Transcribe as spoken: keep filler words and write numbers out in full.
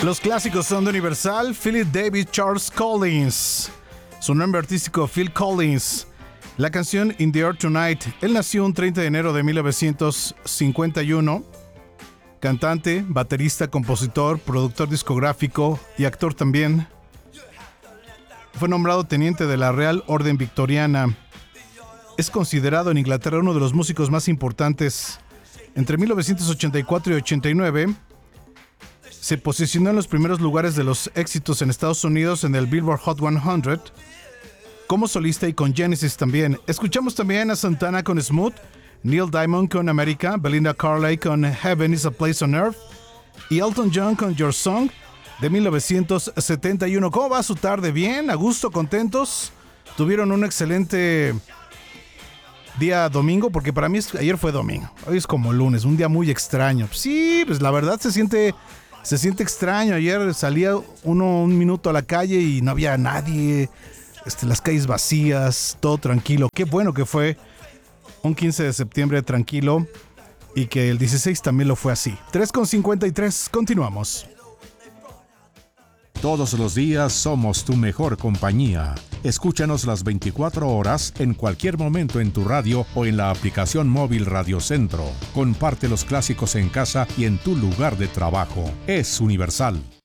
Los clásicos son de Universal. Philip David Charles Collins. Su nombre artístico, Phil Collins. La canción In the Air Tonight. Él nació un treinta de enero de mil novecientos cincuenta y uno. Cantante, baterista, compositor, productor discográfico y actor también. Fue nombrado teniente de la Real Orden Victoriana. Es considerado en Inglaterra uno de los músicos más importantes. Entre mil novecientos ochenta y cuatro y ochenta y nueve se posicionó en los primeros lugares de los éxitos en Estados Unidos en el Billboard Hot cien, como solista y con Genesis también. Escuchamos también a Santana con Smooth, Neil Diamond con America, Belinda Carlisle con Heaven is a Place on Earth y Elton John con Your Song de mil novecientos setenta y uno. ¿Cómo va su tarde? ¿Bien? ¿A gusto? ¿Contentos? ¿Tuvieron un excelente día domingo? Porque para mí es, ayer fue domingo, hoy es como lunes, un día muy extraño. Sí, pues la verdad se siente... Se siente extraño. Ayer salía uno un minuto a la calle y no había nadie. Este, las calles vacías, todo tranquilo. Qué bueno que fue un quince de septiembre tranquilo y que el dieciséis también lo fue así. tres con cincuenta y tres, continuamos. Todos los días somos tu mejor compañía. Escúchanos las veinticuatro horas en cualquier momento en tu radio o en la aplicación móvil Radio Centro. Comparte los clásicos en casa y en tu lugar de trabajo. Es Universal.